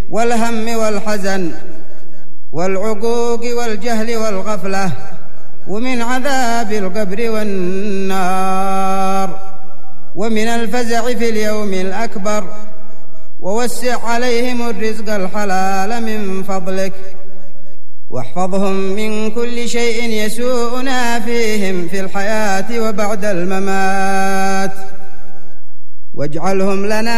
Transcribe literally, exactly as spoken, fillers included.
والهم والحزن والعقوق والجهل والغفلة، ومن عذاب القبر والنار، ومن الفزع في اليوم الأكبر. ووسع عليهم الرزق الحلال من فضلك، واحفظهم من كل شيء يسوءنا فيهم في الحياة وبعد الممات، واجعلهم لنا